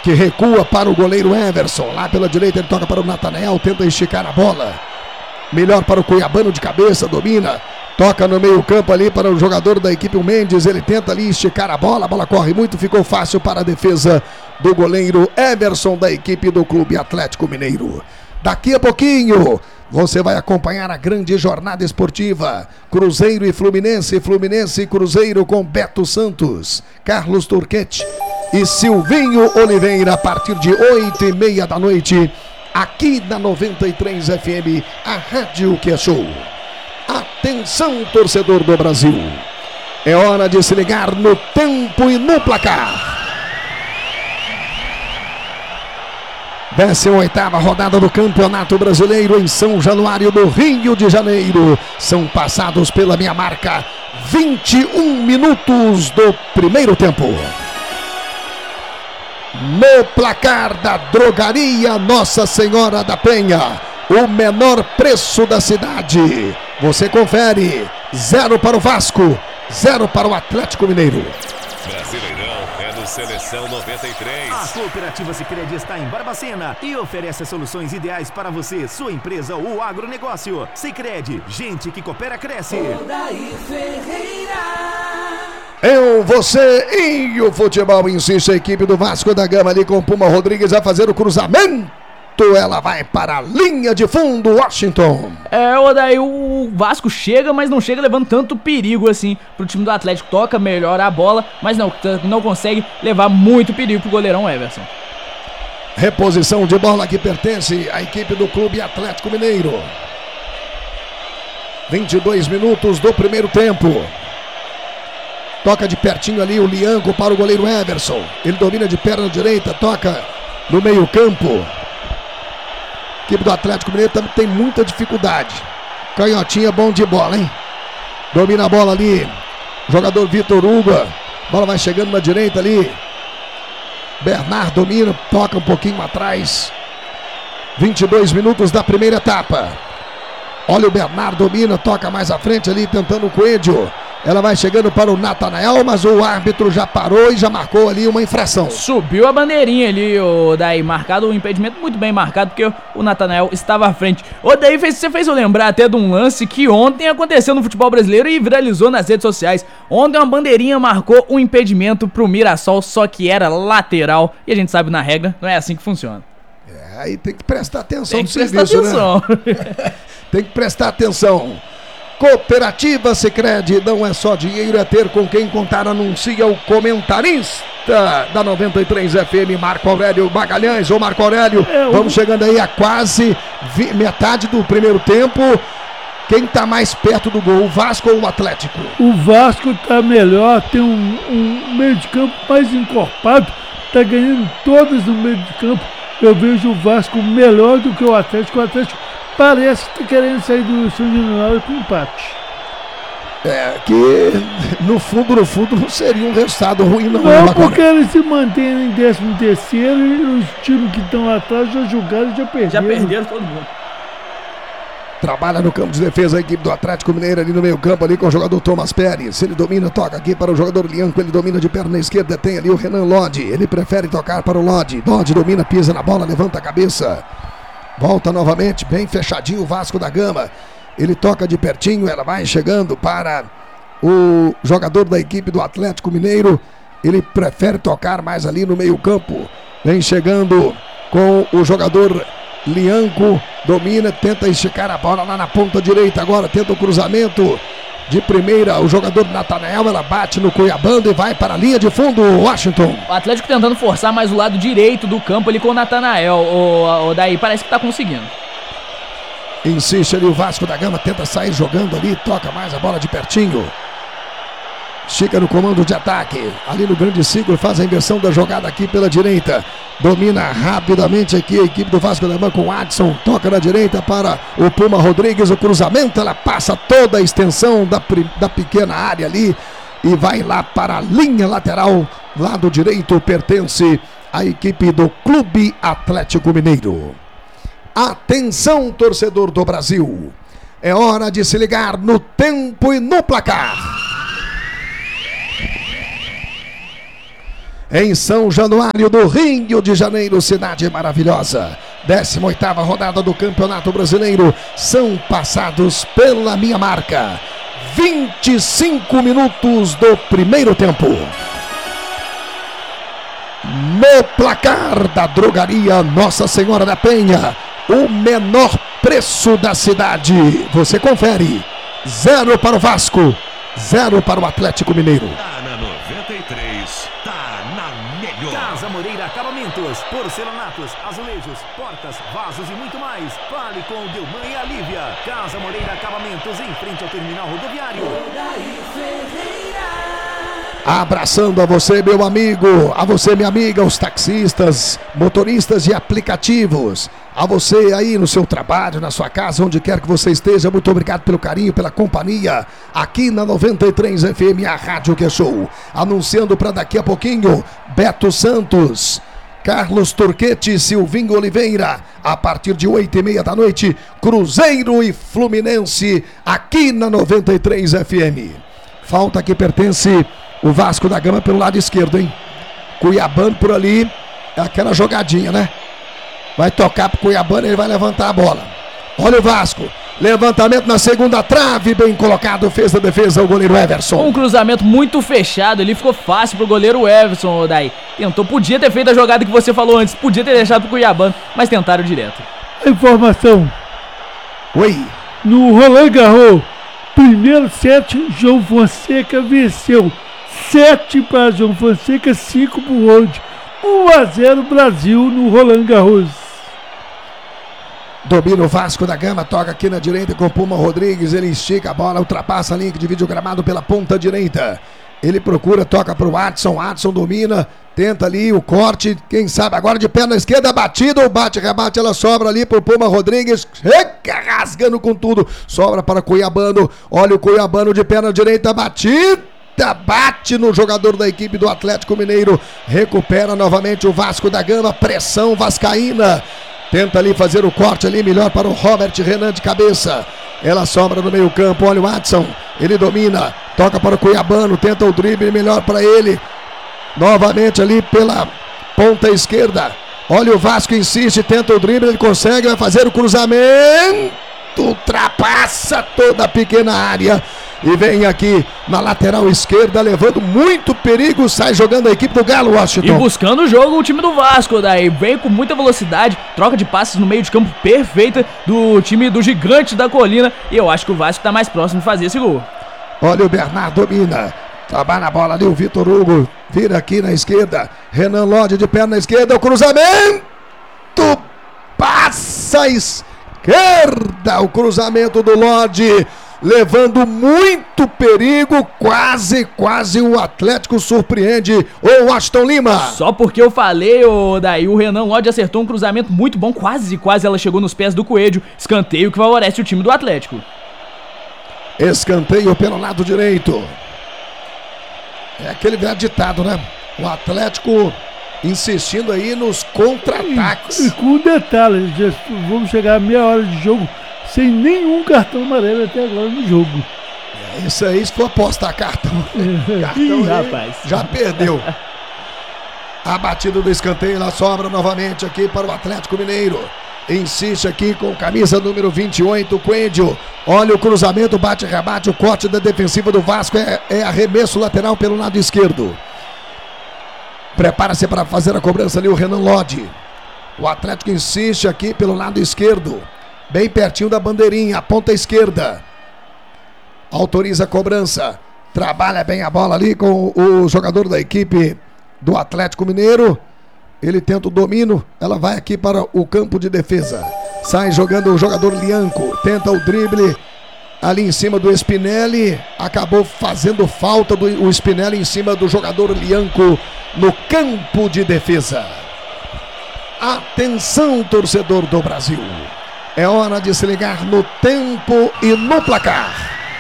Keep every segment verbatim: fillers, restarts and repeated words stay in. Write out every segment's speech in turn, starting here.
que recua para o goleiro Everson. Lá pela direita ele toca para o Natanael, tenta esticar a bola. Melhor para o Cuiabano de cabeça, domina. Toca no meio campo ali para o jogador da equipe, o Mendes. Ele tenta ali esticar a bola, a bola corre muito, ficou fácil para a defesa do goleiro Everson da equipe do Clube Atlético Mineiro. Daqui a pouquinho você vai acompanhar a grande jornada esportiva. Cruzeiro e Fluminense, Fluminense e Cruzeiro com Beto Santos, Carlos Turquete e Silvinho Oliveira a partir de oito e meia da noite, aqui na noventa e três F M, a rádio que é show. Atenção, torcedor do Brasil, é hora de se ligar no tempo e no placar. décima oitava rodada do Campeonato Brasileiro em São Januário do Rio de Janeiro. São passados pela minha marca vinte e um minutos do primeiro tempo. No placar da Drogaria Nossa Senhora da Penha, o menor preço da cidade. Você confere: zero para o Vasco, zero para o Atlético Mineiro. Brasileirão é do Seleção noventa e três. A Cooperativa Sicredi está em Barbacena e oferece as soluções ideais para você, sua empresa ou agronegócio. Sicredi, gente que coopera, cresce. Odair Ferreira. Eu, você e o futebol insiste. A equipe do Vasco da Gama ali com o Puma Rodrigues a fazer o cruzamento. Ela vai para a linha de fundo, Washington. É, o daí o Vasco chega, mas não chega levando tanto perigo assim pro time do Atlético. Toca melhor a bola, mas não, não consegue levar muito perigo pro goleirão Everson. Reposição de bola que pertence à equipe do Clube Atlético Mineiro. vinte e dois minutos do primeiro tempo. Toca de pertinho ali o Lianco para o goleiro Everson. Ele domina de perna direita, toca no meio campo. A equipe do Atlético Mineiro também tem muita dificuldade. Canhotinha bom de bola, hein? Domina a bola ali. Jogador Vitor Hugo. Bola vai chegando na direita ali. Bernard domina, toca um pouquinho atrás. vinte e dois minutos da primeira etapa. Olha o Bernard, domina, toca mais à frente ali, tentando o Coelho. Ela vai chegando para o Natanael, mas o árbitro já parou e já marcou ali uma infração. Subiu a bandeirinha ali, o daí marcado, o impedimento muito bem marcado, porque o Natanael estava à frente. O daí fez, você fez eu lembrar até de um lance que ontem aconteceu no futebol brasileiro e viralizou nas redes sociais. Ontem uma bandeirinha marcou um impedimento pro Mirassol, só que era lateral. E a gente sabe na regra, não é assim que funciona. É, aí tem que prestar atenção tem no que prestar serviço, atenção. Né? Tem que prestar atenção. Cooperativa Sicredi, não é só dinheiro, é ter com quem contar. Anuncia o comentarista da noventa e três F M, Marco Aurélio Magalhães. Ô Marco Aurélio, é, o... vamos chegando aí a quase vi... metade do primeiro tempo. Quem tá mais perto do gol, o Vasco ou o Atlético? O Vasco tá melhor, tem um, um meio de campo mais encorpado, tá ganhando todas no meio de campo. Eu vejo o Vasco melhor do que o Atlético. O Atlético parece que tá querendo sair do São Januário com empate. É, que no fundo, no fundo não seria um resultado ruim não. Não, né, porque eles se mantêm em décimo terceiro e os times que estão lá atrás já jogaram e já perderam. Já perderam todo mundo. Trabalha no campo de defesa a equipe do Atlético Mineiro ali no meio campo ali com o jogador Thomas Pérez. Ele domina, toca aqui para o jogador Lianco, ele domina de perna esquerda, tem ali o Renan Lodi. Ele prefere tocar para o Lodi. Lodi domina, pisa na bola, levanta a cabeça. Volta novamente, bem fechadinho o Vasco da Gama. Ele toca de pertinho, ela vai chegando para o jogador da equipe do Atlético Mineiro. Ele prefere tocar mais ali no meio campo. Vem chegando com o jogador Lianco. Domina, tenta esticar a bola lá na ponta direita. Agora tenta o cruzamento de primeira. O jogador Natanael, ela bate no Cuiabano e vai para a linha de fundo, Washington. O Atlético tentando forçar mais o lado direito do campo ali com o Natanael. O, o daí parece que tá conseguindo. Insiste ali o Vasco da Gama, tenta sair jogando ali, toca mais a bola de pertinho. Estica no comando de ataque. Ali no grande ciclo, faz a inversão da jogada aqui pela direita. Domina rapidamente aqui a equipe do Vasco da Gama com o Adson. Toca na direita para o Puma Rodrigues. O cruzamento, ela passa toda a extensão da, da pequena área ali e vai lá para a linha lateral. Lado direito pertence à equipe do Clube Atlético Mineiro. Atenção, torcedor do Brasil. É hora de se ligar no tempo e no placar. em São Januário do Rio de Janeiro, cidade maravilhosa. décima oitava rodada do Campeonato Brasileiro. São passados pela minha marca vinte e cinco minutos do primeiro tempo. No placar da drogaria Nossa Senhora da Penha, o menor preço da cidade. Você confere. Zero para o Vasco, zero para o Atlético Mineiro. Tá na noventa e três, tá na melhor. Casa Moreira Acabamentos, porcelanatos, azulejos, portas, vasos e muito mais. Fale com o Delman e a Lívia. Casa Moreira Acabamentos, em frente ao terminal rodoviário. Odair Ferreira. Abraçando a você, meu amigo, a você, minha amiga, os taxistas, motoristas de aplicativos, a você aí no seu trabalho, na sua casa, onde quer que você esteja, muito obrigado pelo carinho, pela companhia, aqui na noventa e três F M, a Rádio Que Show, anunciando para daqui a pouquinho, Beto Santos, Carlos Turquete, Silvinho Oliveira, a partir de oito e meia da noite, Cruzeiro e Fluminense, aqui na noventa e três F M. Falta que pertence o Vasco da Gama pelo lado esquerdo, hein? Cuiabano por ali, é aquela jogadinha, né? Vai tocar pro Cuiabano, ele vai levantar a bola. Olha o Vasco, levantamento na segunda trave, bem colocado, fez a defesa o goleiro Everson. Um cruzamento muito fechado, ele ficou fácil pro goleiro Everson, daí. Tentou, podia ter feito a jogada que você falou antes, podia ter deixado pro Cuiabano, mas tentaram direto. Informação. Oi. No Roland Garros, primeiro set, João Fonseca venceu. sete para João Fonseca, cinco para o World. um a zero Brasil no Roland Garros. Domina o Vasco da Gama, toca aqui na direita com o Puma Rodrigues, ele estica a bola, ultrapassa a linha que divide o gramado pela ponta direita. Ele procura, toca para o Adson, Adson domina, tenta ali o corte, quem sabe agora de perna esquerda, batida, o bate, rebate, ela sobra ali pro Puma Rodrigues, rasgando com tudo, sobra para Cuiabano, olha o Cuiabano de perna direita, batida. Bate no jogador da equipe do Atlético Mineiro, recupera novamente o Vasco da Gama, pressão vascaína, tenta ali fazer o corte ali, melhor para o Robert Renan de cabeça, ela sobra no meio campo, olha o Adson, ele domina, toca para o Cuiabano, tenta o drible, melhor para ele, novamente ali pela ponta esquerda, olha o Vasco, insiste, tenta o drible, ele consegue, vai fazer o cruzamento, ultrapassa toda a pequena área, e vem aqui na lateral esquerda, levando muito perigo, sai jogando a equipe do Galo, Washington. E buscando o jogo o time do Vasco, daí vem com muita velocidade, troca de passes no meio de campo perfeita do time do Gigante da Colina, e eu acho que o Vasco tá mais próximo de fazer esse gol. Olha o Bernardo domina, trabalha a bola ali, o Vitor Hugo, vira aqui na esquerda, Renan Lodge de perna esquerda, o cruzamento, passa a esquerda, o cruzamento do Lodge, levando muito perigo, quase, quase o Atlético surpreende o Aston Lima. Só porque eu falei, ô, daí o Renan Lodge acertou um cruzamento muito bom, quase, quase ela chegou nos pés do Coelho, escanteio que favorece o time do Atlético. Escanteio pelo lado direito. É aquele velho ditado, né? O Atlético insistindo aí nos contra-ataques. E, e com um detalhe, já vamos chegar a meia hora de jogo sem nenhum cartão amarelo até agora no jogo. É isso aí, se for apostar cartão, cartão Ih, aí, rapaz. já perdeu. A batida do escanteio, ela sobra novamente aqui para o Atlético Mineiro. Insiste aqui com camisa número vinte e oito, Coelho. Olha o cruzamento, bate, rebate, o corte da defensiva do Vasco é, é arremesso lateral pelo lado esquerdo. Prepara-se para fazer a cobrança ali o Renan Lodge. O Atlético insiste aqui pelo lado esquerdo, bem pertinho da bandeirinha, a ponta esquerda. Autoriza a cobrança. Trabalha bem a bola ali com o jogador da equipe do Atlético Mineiro. Ele tenta o domínio. Ela vai aqui para o campo de defesa. Sai jogando o jogador Lianco. Tenta o drible ali em cima do Spinelli. Acabou fazendo falta do o Spinelli em cima do jogador Lianco no campo de defesa. Atenção, torcedor do Brasil. É hora de se ligar no tempo e no placar.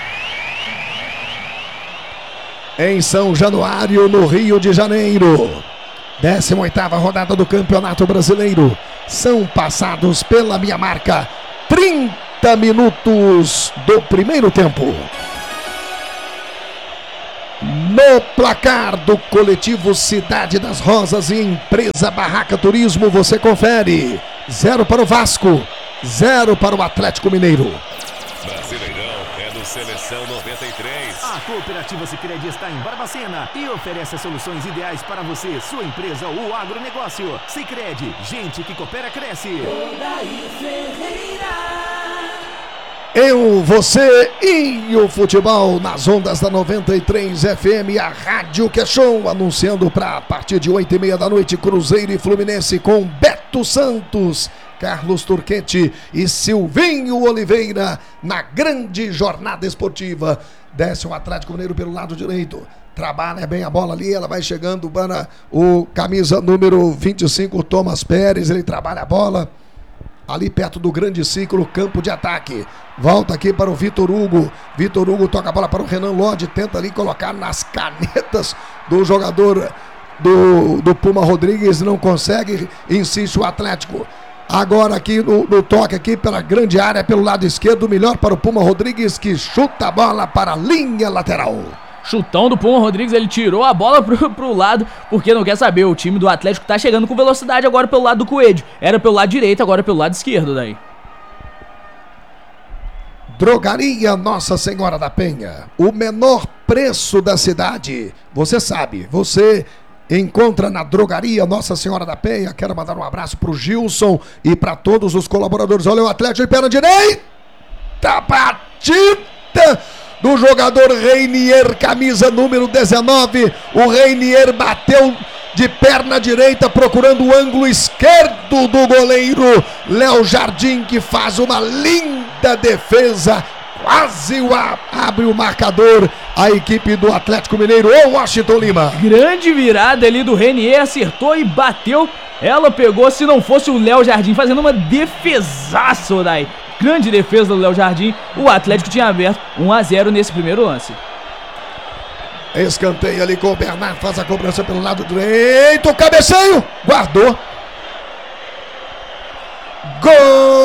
Em São Januário, no Rio de Janeiro, décima oitava rodada do Campeonato Brasileiro. São passados pela minha marca trinta minutos do primeiro tempo. No placar do coletivo Cidade das Rosas e empresa Barraca Turismo, você confere. Zero para o Vasco, zero para o Atlético Mineiro. Brasileirão é do Seleção noventa e três. A Cooperativa Sicredi está em Barbacena e oferece as soluções ideais para você, sua empresa ou agronegócio. Sicredi, gente que coopera, cresce. Odair Ferreira. Eu, você e o futebol nas ondas da noventa e três F M, a rádio que é show, anunciando para a partir de oito e meia da noite, Cruzeiro e Fluminense com Beto Santos, Carlos Turquete e Silvinho Oliveira na grande jornada esportiva. Desce o Atlético Mineiro pelo lado direito, trabalha bem a bola ali, ela vai chegando para o camisa número vinte e cinco, Thomas Pérez, ele trabalha a bola ali perto do grande ciclo, campo de ataque. Volta aqui para o Vitor Hugo. Vitor Hugo toca a bola para o Renan Lodge. Tenta ali colocar nas canetas do jogador do, do Puma Rodrigues. Não consegue. Insiste o Atlético. Agora aqui no, no toque aqui pela grande área, pelo lado esquerdo. Melhor para o Puma Rodrigues, que chuta a bola para a linha lateral. Chutão do Puma Rodrigues, ele tirou a bola pro, pro lado, porque não quer saber, o time do Atlético tá chegando com velocidade agora pelo lado do Coelho. Era pelo lado direito, agora pelo lado esquerdo daí. Drogaria Nossa Senhora da Penha, o menor preço da cidade. Você sabe, você encontra na Drogaria Nossa Senhora da Penha. Quero mandar um abraço pro Gilson e para todos os colaboradores. Olha o Atlético de perna direita, batida do jogador Reinier, camisa número dezenove. O Reinier bateu de perna direita, procurando o ângulo esquerdo do goleiro Léo Jardim, que faz uma linda defesa. Quase o a, abre o marcador a equipe do Atlético Mineiro, ou Washington Lima. Grande virada ali do Reinier, acertou e bateu. Ela pegou, se não fosse o Léo Jardim fazendo uma defesaça daí. Grande defesa do Léo Jardim. O Atlético tinha aberto um a zero nesse primeiro lance. Escanteio ali com o Bernard, faz a cobrança pelo lado direito, cabeceio, guardou. Gol!